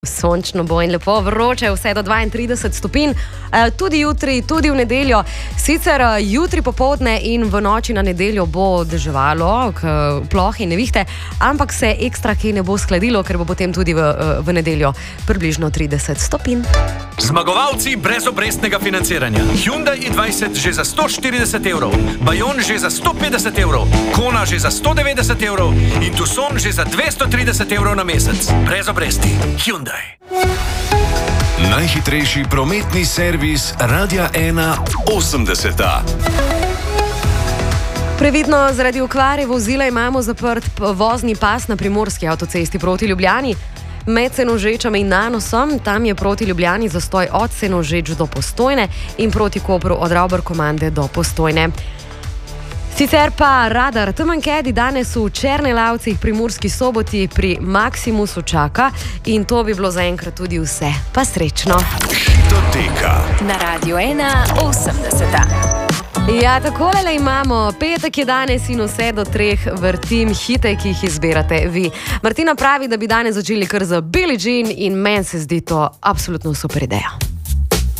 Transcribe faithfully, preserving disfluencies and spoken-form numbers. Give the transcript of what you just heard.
Sončno bo in lepo vroče, vse do dvaintrideset stopinj, tudi jutri, tudi v nedeljo. Sicer jutri popoldne in v noči na nedeljo bo deževalo, plohe in nevihte, ampak se ekstra kaj ne bo skladilo, ker bo potem tudi v, v nedeljo približno trideset stopinj. Zmagovalci brezobrestnega financiranja. Hyundai i dvajset že za sto štirideset evrov, Bayon že za sto petdeset evrov, Kona že za sto devetdeset evrov in Tucson že za dvesto trideset evrov na mesec. Brez obresti. Hyundai. Najhitrejši prometni servis Radia ena osemdeseta. Previdno, zaradi okvare vozila imamo zaprt vozni pas na primorski avtocesti proti Ljubljani. Med Senožečami in Nanosom, tam je proti Ljubljani zastoj od Senožeč do Postojne in proti Kopru od Ravbarkomande do Postojne. Sicer pa radar Temenkedi danes v Černelavcih pri Murski Soboti pri Maximusu čaka in to bi bilo zaenkrat tudi vse. Pa srečno! Hitoteka na Radio ena osemdeseta. Ja, takole le imamo. Petek je danes in vse do treh vrtim hite, ki jih izbirate vi. Martina pravi, da bi danes začeli kar za Billie Jean in meni se zdi to absolutno super ideja.